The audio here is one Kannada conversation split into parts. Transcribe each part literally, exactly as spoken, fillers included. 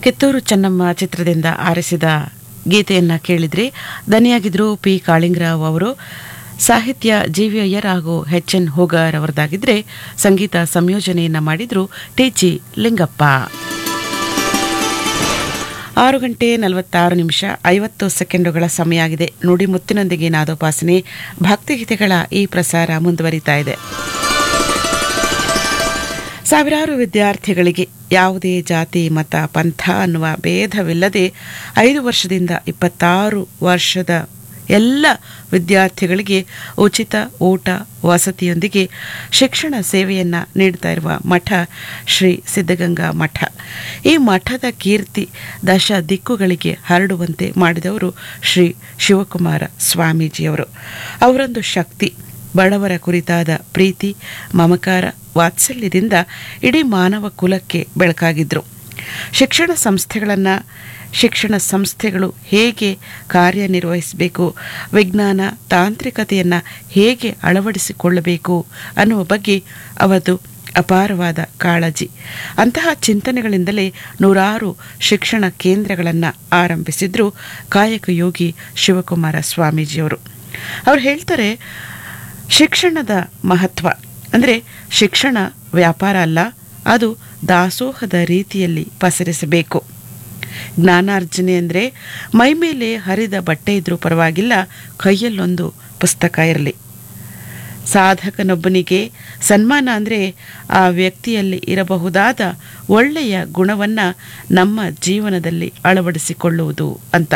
ಕಿತ್ತೂರು ಚೆನ್ನಮ್ಮ ಚಿತ್ರದಿಂದ ಆರಿಸಿದ ಗೀತೆಯನ್ನ ಕೇಳಿದ್ರೆ ದನಿಯಾಗಿದ್ರು ಪಿ ಕಾಳಿಂಗರಾವ್ ಅವರು, ಸಾಹಿತ್ಯ ಜಿ ವಿ ಅಯ್ಯರ್ ಹಾಗೂ ಎಚ್ ಎನ್ ಹೋಗಾರ್ ಅವರದಾಗಿದ್ರೆ ಸಂಗೀತ ಸಂಯೋಜನೆಯನ್ನ ಮಾಡಿದ್ರು ಟಿ ಜಿ ಲಿಂಗಪ್ಪ. ಆರು ಗಂಟೆ ನಲವತ್ತಾರು ನಿಮಿಷ ಐವತ್ತು ಸೆಕೆಂಡುಗಳ ಸಮಯ ಆಗಿದೆ. ನುಡಿ ಮುತ್ತಿನೊಂದಿಗೆ ನಾದೋಪಾಸನೆ ಭಕ್ತಿಗೀತೆಗಳ ಈ ಪ್ರಸಾರ ಮುಂದುವರಿತಾ ಇದೆ. ಸಾವಿರಾರು ವಿದ್ಯಾರ್ಥಿಗಳಿಗೆ ಯಾವುದೇ ಜಾತಿ ಮತ ಪಂಥ ಅನ್ನುವ ಭೇದವಿಲ್ಲದೆ ಐದು ವರ್ಷದಿಂದ ಇಪ್ಪತ್ತಾರು ವರ್ಷದ ಎಲ್ಲ ವಿದ್ಯಾರ್ಥಿಗಳಿಗೆ ಉಚಿತ ಊಟ ವಸತಿಯೊಂದಿಗೆ ಶಿಕ್ಷಣ ಸೇವೆಯನ್ನ ನೀಡುತ್ತಾ ಇರುವ ಮಠ ಶ್ರೀ ಸಿದ್ಧಗಂಗಾ ಮಠ. ಈ ಮಠದ ಕೀರ್ತಿ ದಶ ದಿಕ್ಕುಗಳಿಗೆ ಹರಡುವಂತೆ ಮಾಡಿದವರು ಶ್ರೀ ಶಿವಕುಮಾರ ಸ್ವಾಮೀಜಿಯವರು. ಅವರೊಂದು ಶಕ್ತಿ, ಬಡವರ ಕುರಿತಾದ ಪ್ರೀತಿ ಮಮಕಾರ ವಾತ್ಸಲ್ಯದಿಂದ ಇಡೀ ಮಾನವ ಕುಲಕ್ಕೆ ಬೆಳಕಾಗಿದ್ರು. ಶಿಕ್ಷಣ ಸಂಸ್ಥೆಗಳನ್ನು ಶಿಕ್ಷಣ ಸಂಸ್ಥೆಗಳು ಹೇಗೆ ಕಾರ್ಯನಿರ್ವಹಿಸಬೇಕು, ವಿಜ್ಞಾನ ತಾಂತ್ರಿಕತೆಯನ್ನು ಹೇಗೆ ಅಳವಡಿಸಿಕೊಳ್ಳಬೇಕು ಅನ್ನುವ ಬಗ್ಗೆ ಅವರದು ಅಪಾರವಾದ ಕಾಳಜಿ. ಅಂತಹ ಚಿಂತನೆಗಳಿಂದಲೇ ನೂರಾರು ಶಿಕ್ಷಣ ಕೇಂದ್ರಗಳನ್ನು ಆರಂಭಿಸಿದ್ರು ಕಾಯಕ ಯೋಗಿ ಶಿವಕುಮಾರ ಸ್ವಾಮೀಜಿಯವರು. ಅವರು ಹೇಳ್ತಾರೆ, ಶಿಕ್ಷಣದ ಮಹತ್ವ ಅಂದರೆ ಶಿಕ್ಷಣ ವ್ಯಾಪಾರ ಅಲ್ಲ, ಅದು ದಾಸೋಹದ ರೀತಿಯಲ್ಲಿ ಪಸರಿಸಬೇಕು. ಜ್ಞಾನಾರ್ಜನೆ ಅಂದರೆ ಮೈಮೇಲೆ ಹರಿದ ಬಟ್ಟೆ ಇದ್ರೂ ಪರವಾಗಿಲ್ಲ, ಕೈಯಲ್ಲೊಂದು ಪುಸ್ತಕ ಇರಲಿ. ಸಾಧಕನೊಬ್ಬನಿಗೆ ಸನ್ಮಾನ ಅಂದರೆ ಆ ವ್ಯಕ್ತಿಯಲ್ಲಿ ಇರಬಹುದಾದ ಒಳ್ಳೆಯ ಗುಣವನ್ನು ನಮ್ಮ ಜೀವನದಲ್ಲಿ ಅಳವಡಿಸಿಕೊಳ್ಳುವುದು ಅಂತ.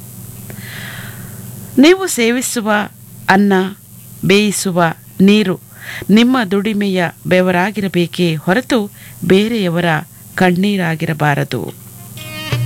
ನೀವು ಸೇವಿಸುವ ಅನ್ನ, ಬೇಯಿಸುವ ನೀರು ನಿಮ್ಮ ದುಡಿಮೆಯ ಬೆವರಾಗಿರಬೇಕೇ ಹೊರತು ಬೇರೆಯವರ ಕಣ್ಣೀರಾಗಿರಬಾರದು.